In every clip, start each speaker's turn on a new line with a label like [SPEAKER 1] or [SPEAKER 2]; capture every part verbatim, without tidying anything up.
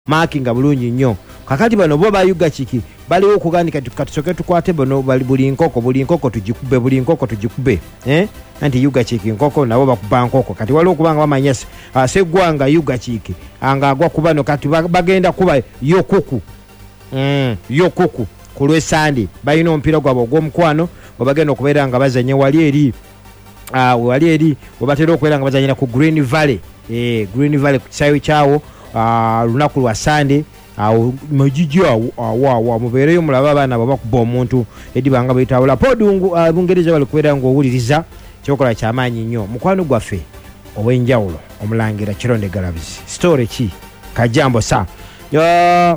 [SPEAKER 1] marking bulungi nnyo kakati bano bo bayuga chiki baliwo okugandika katusoke tukwate bono bali buli nkoko buli nkoko tujikube buli nkoko tujikube eh anti yuga chiki nkoko nabo bakuba nkoko kati waliwo kubanga bamanyasa uh, segwanga yuga chiki anga agwa kubano kati bagenda kuba yokuku mm yokuku kulwe sandi bayino mpira gwabo gw'omukwano bagenda okubeera nga bazanye wali eri uh, wali eri obatera okubeera nga bazanyira ku Green Valley eh Green Valley ku kisayo kyawo uh, lunaku lwa Sunday awo majiji awo awo mubereyo mulaba abana babakuba omuntu edibanga bayitawula podungu abungereza bali kubeera ngo owuliriza kyokola kyamaanyi nnyo mukwano gwaffe ow'enjawulo omulangira Kironde Galabizi story ki kajambo sa uh,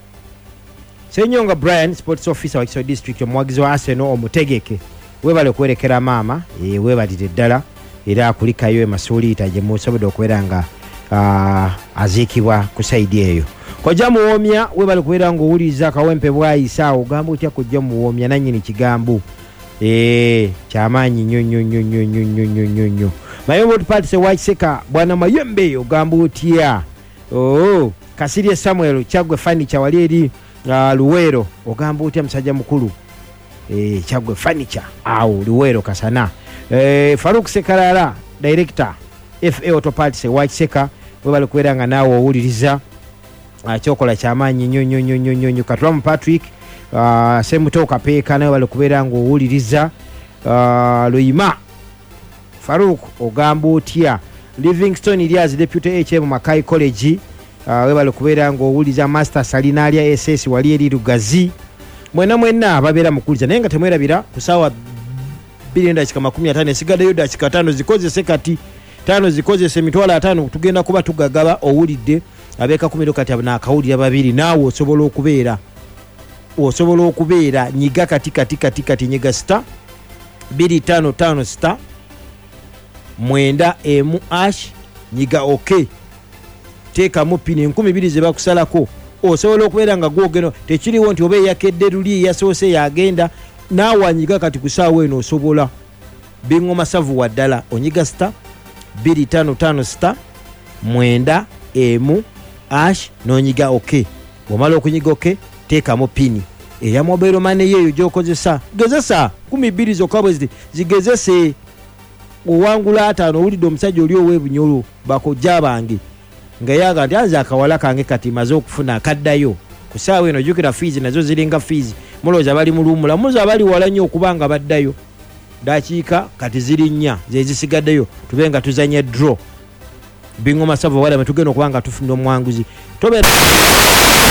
[SPEAKER 1] Senyonga Brian sports officer wa Kisoro district omwagizi wa Arsenal omutegeke webale kwerekera mama e webalire ddala era akulikayo emasuli itaje musobodo okubeera nga uh, azikibwa ku side eyo koja muwomya webale kubeera nga owuliriza akawempe bwayisa ogamba otya kujja muwomya nannyini kigambo eh kyamaanyi nnyo nnyo nnyo nnyo nnyo nnyo nnyo nnyo Mayombo Party Waiseka bwana Mayembe ogamba otya oh Kasirye Samuel Chagwe Furniture wali eri uh, Luwero ogamba otya musajja mukulu eh Chagwe Furniture au Luwero kasana eh Faruk Sekarara director F A Auto Party Waiseka webale kubeera nga naawe owuliriza kyokola kyamaanyi nnyo nnyo nnyo nnyo nnyo Katulamu Patrick uh, semutoka peeka nawe bali kubeera nga owuliriza uh, Luyima Faruk ogamba otya Livingstone Elias deputy H M Makai College uh, we bali kubeera nga owuliriza Master Salinaria S S wali eri Lugazi mwena mwena ababeera mukuliza naye nga temwerabira ku ssaawa bbiri n'eddakiika makumi ataano esigaddeyo eddakiika ttaano zikozese kati ttaano zikozese emitwalo ataano tugenda kuba tugagaba owulidde abeka kumiro kati abana akawulira babiri naawe osobola okubeera osobola okubeera nyiga kati kati kati kati nyiga star bbiri ttaano ttaano star mwenda emu ash nyiga okay teeka mu pini enkumi bbiri ze bakusalako osobola okubeera nga gwogeno tekiriwo nti oba eyakedde luli yasoose yagenda naawe anyiga kati ku ssaawa eno osobola bingoma savu waddala onyiga star bbiri ttaano ttaano star mwenda emu ash nonyiga okay omala okunyiga okay teeka mu pini eya mobile money yeyo gyokozesa gezesa kumi bbiri zokka bwe zigezese owangula ataano owulidde omusajja oli ow'ebunyolo bakojja bange nga yaga nti anze akawala kange kati maze okufuna akaddayo ku ssaawa eno jjukira fees nazo ziringa fees mulowooza bali mulumula muzo abali wala nnyo okuba nga baddayo dakiika kati ziri nnya ze zisigaddeyo tube nga tuzanye draw bingoma savo wala metugenda okubanga tufuna omwanguzi tobe